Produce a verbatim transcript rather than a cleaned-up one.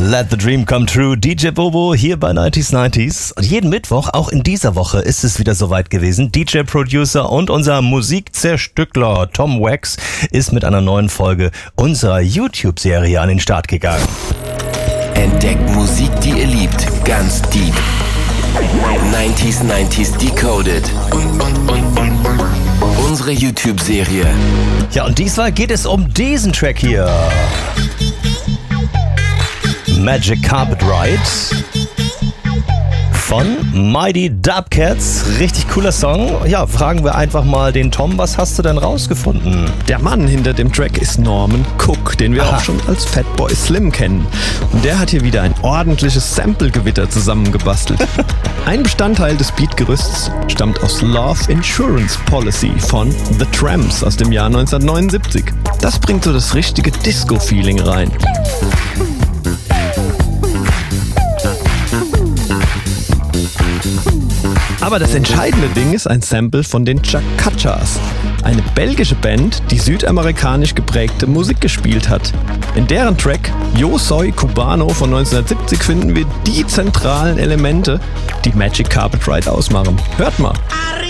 Let the Dream Come True, D J Bobo hier bei neunzig neunzig. Und jeden Mittwoch, auch in dieser Woche, ist es wieder soweit gewesen. D J-Producer und unser Musikzerstückler Tom Wax ist mit einer neuen Folge unserer YouTube-Serie an den Start gegangen. Entdeckt Musik, die ihr liebt, ganz deep. neunzig neunzig Decoded. Unsere YouTube-Serie. Ja, und diesmal geht es um diesen Track hier. Magic Carpet Ride von Mighty Dubcats. Richtig cooler Song. Ja, fragen wir einfach mal den Tom, was hast du denn rausgefunden? Der Mann hinter dem Track ist Norman Cook, den wir Aha. auch schon als Fatboy Slim kennen. Und der hat hier wieder ein ordentliches Sample-Gewitter zusammengebastelt. Ein Bestandteil des Beatgerüsts stammt aus Love Insurance Policy von The Tramps aus dem Jahr neunzehnhundertneunundsiebzig. Das bringt so das richtige Disco-Feeling rein. Aber das entscheidende Ding ist ein Sample von den Chakachas, eine belgische Band, die südamerikanisch geprägte Musik gespielt hat. In deren Track Yo Soy Cubano von neunzehnhundertsiebzig finden wir die zentralen Elemente, die Magic Carpet Ride ausmachen. Hört mal!